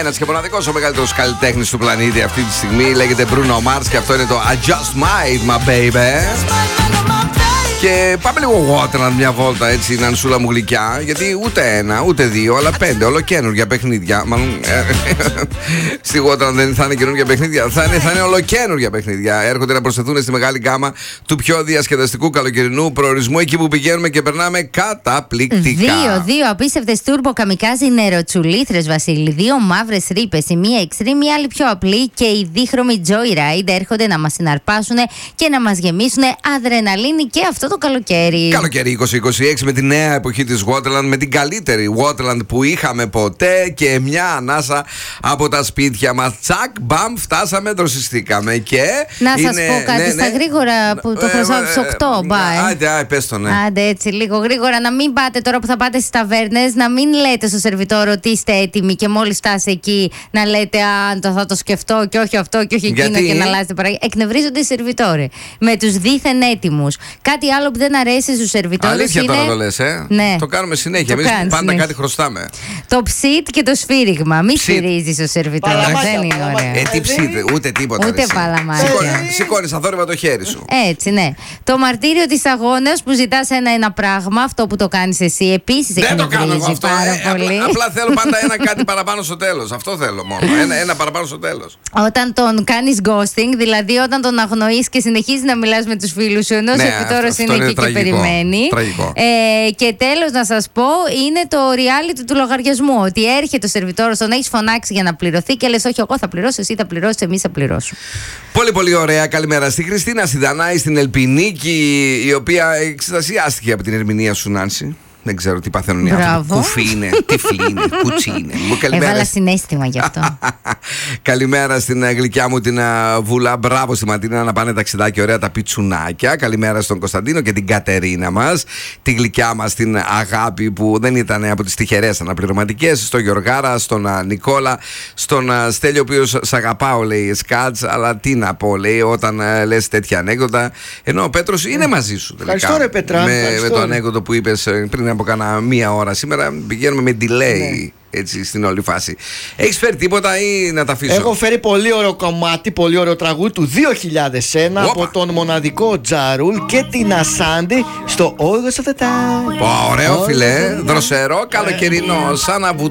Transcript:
Ένας και μοναδικός, ο μεγαλύτερος καλλιτέχνης του πλανήτη αυτή τη στιγμή. Λέγεται Bruno Mars και αυτό είναι το I Just Might My Baby. Και πάμε λίγο Waterland μια βόλτα έτσι, Νανσούλα μου γλυκιά. Γιατί ούτε ένα, ούτε δύο, αλλά 5 ολοκαίνουργια παιχνίδια. Μάλλον στη Waterland δεν θα είναι καινούργια παιχνίδια, θα είναι ολοκαίνουργια παιχνίδια. Έρχονται να προσθεθούν στη μεγάλη γκάμα του πιο διασκεδαστικού καλοκαιρινού προορισμού. Εκεί που πηγαίνουμε και περνάμε καταπληκτικά. Δύο απίστευτες τούρμπο καμικάζι νεροτσουλήθρες, Βασίλη. 2 μαύρες ρήπες, η μία extreme, η άλλη πιο απλή. Και οι δίχρωμοι Joyride έρχονται να μας συναρπάσουν και να μας γεμίσουν αδρεναλίνη και αυτό το καλοκαίρι. Καλοκαίρι 2026 με τη νέα εποχή της Waterland, με την καλύτερη Waterland που είχαμε ποτέ και μια ανάσα από τα σπίτια μας. Τσακ, μπαμ, φτάσαμε, δροσιστήκαμε. Και να σας πω κάτι στα γρήγορα που το χρωστάω στους 8. Άντε, πες το, ναι. Άντε, έτσι λίγο γρήγορα, να μην πάτε τώρα που θα πάτε στις ταβέρνες, να μην λέτε στο σερβιτόρο ότι είστε έτοιμοι και μόλις φτάσει εκεί να λέτε θα το σκεφτώ και όχι αυτό και όχι εκείνο και να αλλάζετε παραγωγή. Εκνευρίζονται οι σερβιτόροι με τους δίθεν έτοιμους. Κάτι άλλο που δεν αρέσει στους σερβιτόρους. Αλήθεια είναι... τώρα το λες, Ναι. Το κάνουμε συνέχεια. Εμείς πάντα κάτι χρωστάμε. Το ψίτ και το σφύριγμα. Μη σφυρίζεις ο σερβιτόρος. Δεν είναι ωραία. Τι ψίτ, ούτε τίποτα. Ούτε παλαμάκια. Σηκώνεις αθόρυβα το χέρι σου. Έτσι, ναι. Το μαρτύριο της αγώνας που ζητάς ένα πράγμα, αυτό που το κάνεις εσύ, επίσης εκνευρίζει πάρα πολύ. Απλά θέλω πάντα κάτι παραπάνω στο τέλος. Αυτό θέλω μόνο. Ένα παραπάνω στο τέλος. Όταν τον κάνεις ghosting, δηλαδή όταν τον αγνοείς και συνεχίζεις να μιλάς με τους φίλους σου, ενώ ο σερβιτόρος είναι εκεί και περιμένει. Και τέλος να σας πω, είναι το reality του λογαριασμού. Ότι έρχεται ο σερβιτόρος, τον έχεις φωνάξει για να πληρωθεί και λες όχι, εγώ θα πληρώσω, εσύ θα πληρώσεις, εμείς θα πληρώσουμε. Πολύ πολύ ωραία. Καλημέρα στη Χριστίνα, στη Δανάη, στην Ελπινίκη, η οποία εξετασιάστηκε από την ερμηνεία σου, Νάνση. Δεν ξέρω τι παθαίνουν οι άνθρωποι. Κουφί είναι, τυφλή είναι, κουτσί είναι. Έβαλα συναίσθημα γι' αυτό. Καλημέρα στην γλυκιά μου την Βούλα. Μπράβο στη Ματίνα να πάνε ταξιδάκι ωραία τα πιτσουνάκια. Καλημέρα στον Κωνσταντίνο και την Κατερίνα μας. Τη γλυκιά μας την Αγάπη που δεν ήταν από τις τυχερές αναπληρωματικές. Στον Γιωργάρα, στον Νικόλα, στον Στέλιο, ο οποίος σ' αγαπάω, λέει Σκάτς. Αλλά τι να πω, λέει, όταν λες τέτοια ανέκδοτα. Ενώ ο Πέτρος είναι μαζί σου τελικά. Ευχαριστώ, ρε Πετρά. Με το ανέκδοτο που είπες πριν από κάνα μία ώρα. Σήμερα πηγαίνουμε με delay. Έτσι στην όλη φάση. Έχεις φέρει τίποτα ή να τα αφήσω? Έχω φέρει πολύ ωραίο κομμάτι, πολύ ωραίο τραγούδι του 2001 από τον μοναδικό Τζαρούλ και την Ασάντη στο August of the Time. Ωραίο φιλέ, δροσερό, καλοκαιρινό, σαν να